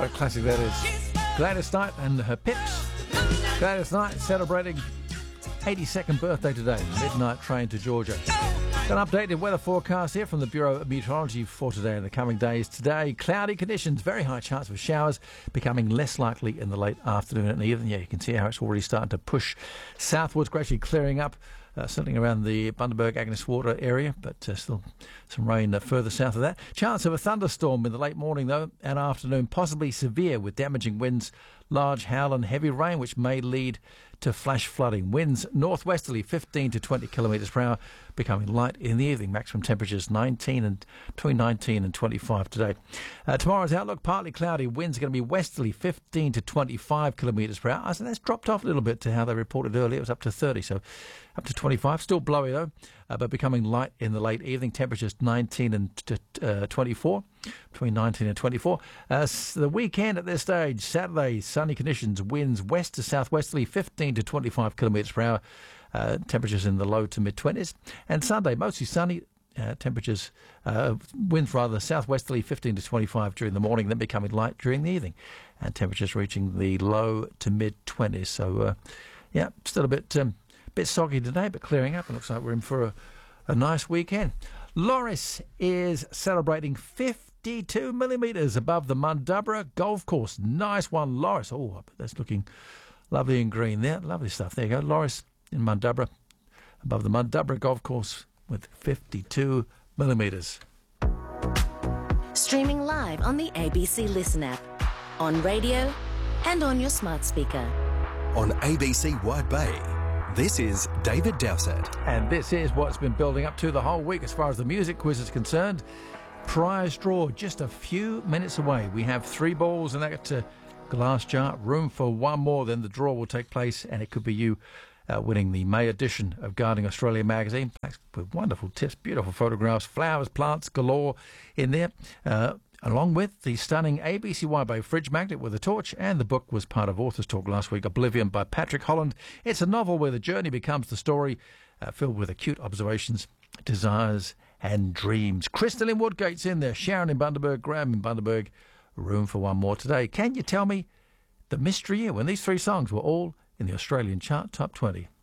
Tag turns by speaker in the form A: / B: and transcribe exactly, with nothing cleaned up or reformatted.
A: a classic that is. Gladys Knight and her Pips. Gladys Knight celebrating eighty-second birthday today. Midnight train to Georgia. An updated weather forecast here from the Bureau of Meteorology for today and the coming days. Today, cloudy conditions, very high chance of showers, becoming less likely in the late afternoon and evening. Yeah, you can see how it's already starting to push southwards, gradually clearing up, uh, certainly around the Bundaberg Agnes Water area, but uh, still some rain uh, further south of that. Chance of a thunderstorm in the late morning, though, and afternoon, possibly severe with damaging winds, large hail and heavy rain, which may lead to flash flooding. Winds northwesterly fifteen to twenty kilometres per hour, becoming light in the evening. Maximum temperatures nineteen and between nineteen and twenty-five today. Uh, tomorrow's outlook, partly cloudy. Winds are going to be westerly fifteen to twenty-five kilometres per hour. So that's dropped off a little bit to how they reported earlier. It was up to thirty, so up to twenty-five. Still blowy though, uh, but becoming light in the late evening. Temperatures nineteen and uh, twenty-four. Between nineteen and twenty-four. Uh, the weekend at this stage, Saturday, sunny conditions, winds west to southwesterly, fifteen to twenty-five kilometres per hour, uh, temperatures in the low to mid-twenties. And Sunday, mostly sunny, uh, temperatures, uh, winds rather, southwesterly, fifteen to twenty-five during the morning, then becoming light during the evening, and temperatures reaching the low to mid-twenties. So, uh, yeah, still a bit, um, bit soggy today, but clearing up, and looks like we're in for a, a nice weekend. Loris is celebrating fifty-two millimetres above the Mundubbera Golf Course. Nice one, Loris. Oh, that's looking lovely and green there. Lovely stuff. There you go. Loris in Mundubbera, above the Mundubbera Golf Course with fifty-two millimetres.
B: Streaming live on the A B C Listen app, on radio and on your smart speaker.
C: On A B C Wide Bay, this is David Dowsett.
A: And this is what's been building up to the whole week as far as the music quiz is concerned. Prize draw just a few minutes away. We have three balls in that uh, glass jar. Room for one more, then the draw will take place, and it could be you uh, winning the May edition of Gardening Australia magazine. With wonderful tips, beautiful photographs, flowers, plants galore in there. Uh, along with the stunning A B C Wide Bay fridge magnet with a torch, and the book was part of Authors Talk last week, Oblivion by Patrick Holland. It's a novel where the journey becomes the story, uh, filled with acute observations, desires and dreams. Crystal in Woodgate's in there, Sharon in Bundaberg, Graham in Bundaberg. Room for one more today. Can you tell me the mystery year when these three songs were all in the Australian chart top twenty?